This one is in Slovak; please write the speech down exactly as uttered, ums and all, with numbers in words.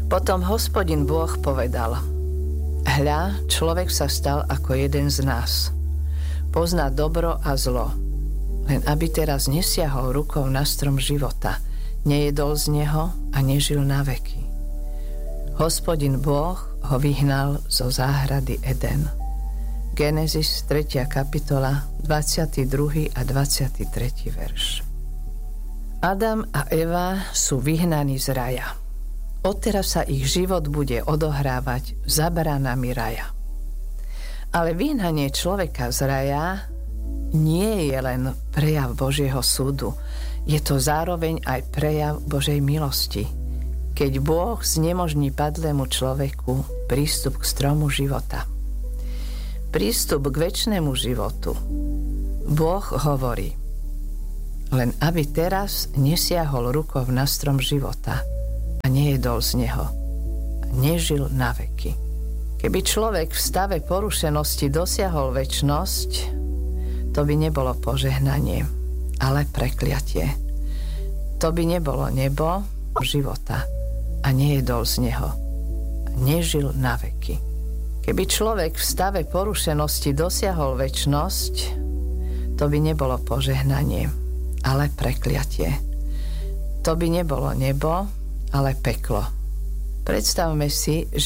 Potom Hospodin Boh povedal: Hľa, človek sa stal ako jeden z nás. Pozná dobro a zlo. Len aby teraz nesiahol rukou na strom života, nejedol z neho a nežil na veky. Hospodin Boh ho vyhnal zo záhrady Eden. Genesis tretia kapitola, dvadsiaty druhý a dvadsiaty tretí verš. Adam a Eva sú vyhnaní z raja. Odteraz sa ich život bude odohrávať za bránami raja. Ale vyhnanie človeka z raja nie je len prejav Božieho súdu. Je to zároveň aj prejav Božej milosti, keď Boh znemožní padlému človeku prístup k stromu života. Prístup k večnému životu. Boh hovorí: len aby teraz nesiahol rukou na strom života a nejedol z neho a nežil na veky. Keby človek v stave porušenosti dosiahol večnosť, to by nebolo požehnanie, ale prekliatie. To by nebolo nebo života a nejedol z neho a nežil na veky. Keby človek v stave porušenosti dosiahol večnosť, to by nebolo požehnanie, ale prekliatie. To by nebolo nebo, ale peklo. Predstavme si, že